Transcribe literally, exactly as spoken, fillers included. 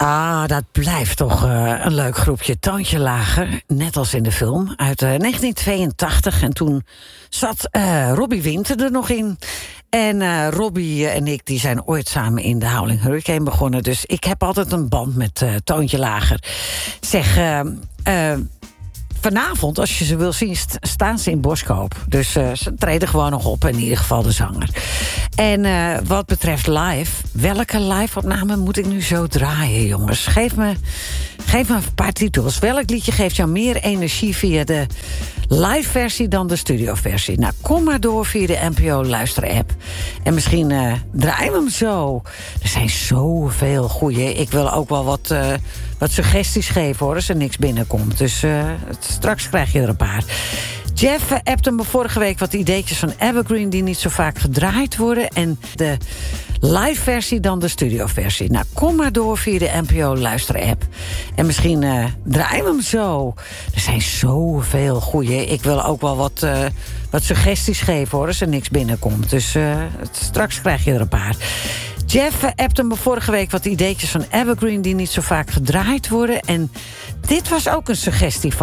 Ah, dat blijft toch uh, een leuk groepje. Toontje Lager, net als in de film, uit uh, negentien tweeëntachtig. En toen zat uh, Robbie Winter er nog in. En uh, Robbie en ik die zijn ooit samen in de Howling Hurricane begonnen. Dus ik heb altijd een band met uh, Toontje Lager. Zeg, uh, uh, vanavond, als je ze wil zien, staan ze in Boskoop. Dus uh, ze treden gewoon nog op, in ieder geval de zanger. En uh, wat betreft live, welke live-opname moet ik nu zo draaien, jongens? Geef me, geef me een paar titels. Welk liedje geeft jou meer energie via de live-versie dan de studio-versie? Nou, kom maar door via de N P O-luister-app. En misschien uh, draaien we hem zo. Er zijn zoveel goeie. Ik wil ook wel wat, uh, wat suggesties geven, hoor, als er niks binnenkomt. Dus uh, straks krijg je er een paar. Jeff appte me vorige week wat ideetjes van Evergreen die niet zo vaak gedraaid worden. En de live-versie dan de studio-versie. Nou, kom maar door via de N P O-luister-app. En misschien uh, draaien we hem zo. Er zijn zoveel goeie. Ik wil ook wel wat, uh, wat suggesties geven, hoor, als er niks binnenkomt. Dus uh, straks krijg je er een paar. Jeff appte me vorige week wat ideetjes van Evergreen die niet zo vaak gedraaid worden. En dit was ook een suggestie van